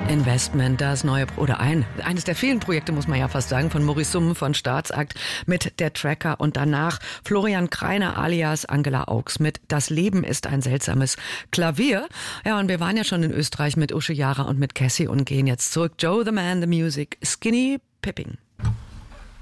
Investment, das neue oder eines der vielen Projekte, muss man ja fast sagen, von Maurice Summen von Staatsakt mit Der Tracker und danach Florian Kreiner alias Angela Augs mit Das Leben ist ein seltsames Klavier. Ja, und wir waren ja schon in Österreich mit Usche Jara und mit Cassie und gehen jetzt zurück. Joe the Man, the Music, Skinny Pipping.